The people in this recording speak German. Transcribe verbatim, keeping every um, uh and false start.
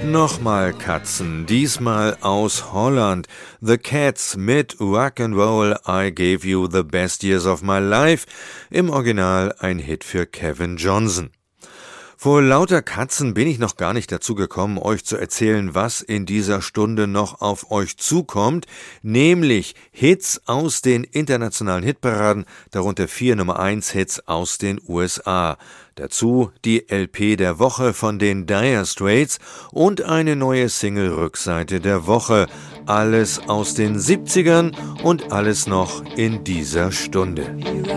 Nochmal Katzen, diesmal aus Holland. The Cats mit Rock'n'Roll, I Gave You the Best Years of My Life. Im Original ein Hit für Kevin Johnson. Vor lauter Katzen bin ich noch gar nicht dazu gekommen, euch zu erzählen, was in dieser Stunde noch auf euch zukommt, nämlich Hits aus den internationalen Hitparaden, darunter vier Nummer eins Hits aus den U S A. Dazu die L P der Woche von den Dire Straits und eine neue Single-Rückseite der Woche. Alles aus den siebzigern und alles noch in dieser Stunde.